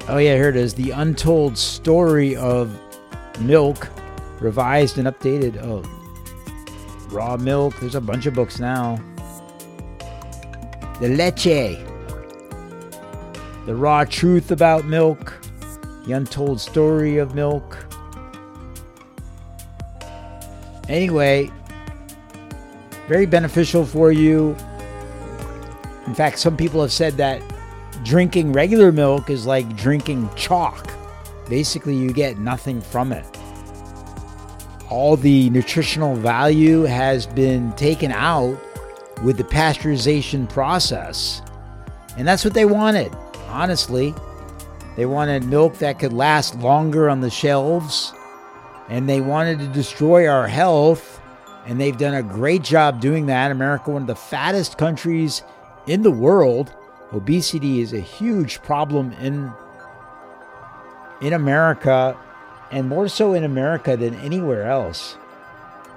Oh yeah, here it is. The Untold Story of Milk, revised and updated. Oh, raw milk. There's a bunch of books now. The Leche. The Raw Truth About Milk. The Untold Story of Milk. Anyway, very beneficial for you. In fact, some people have said that drinking regular milk is like drinking chalk. Basically, you get nothing from it. All the nutritional value has been taken out with the pasteurization process. And that's what they wanted, honestly. They wanted milk that could last longer on the shelves. And they wanted to destroy our health. And they've done a great job doing that. America, one of the fattest countries in the world. Obesity is a huge problem in America, and more so in America than anywhere else.